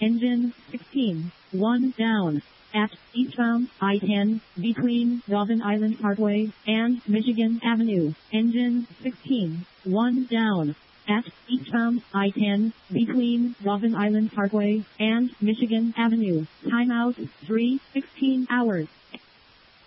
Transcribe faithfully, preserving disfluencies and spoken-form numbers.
Engine sixteen, one down. At eastbound I ten, between Robben Island Parkway and Michigan Avenue. Engine sixteen, one down. At eastbound I ten, between Robben Island Parkway and Michigan Avenue. Timeout three sixteen hours.